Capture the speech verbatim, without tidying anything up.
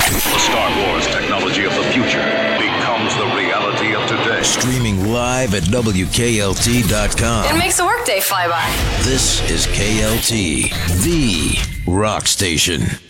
The Star Wars technology of the future becomes the reality of today. Streaming live at W K L T dot com. It makes a workday fly by. This is K L T, the rock station.